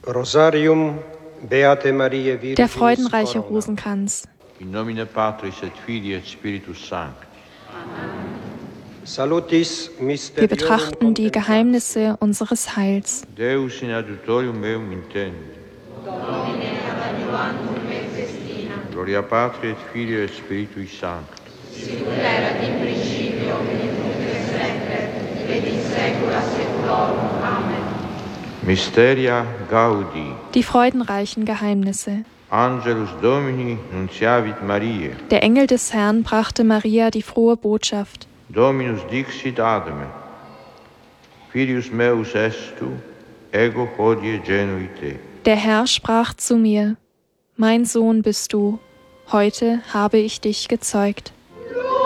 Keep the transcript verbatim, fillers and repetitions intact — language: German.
Rosarium Beate Mariae Virginis Der freudenreiche Corona. Rosenkranz. In nomine Patris et Filii et Spiritus Sancti. Salutis Wir Mysterium betrachten die Contemplatio. Geheimnisse unseres Heils. Deus in adjutorium meum intende. Gloria Patri et Filii et Spiritui Sancti. Mysteria Gaudi. Die freudenreichen Geheimnisse. Angelus Domini nunciavit Mariae. Der Engel des Herrn brachte Maria die frohe Botschaft. Dominus dixit ad me. Filius meus est tu, ego hodie genui te. Der Herr sprach zu mir: Mein Sohn bist du, heute habe ich dich gezeugt.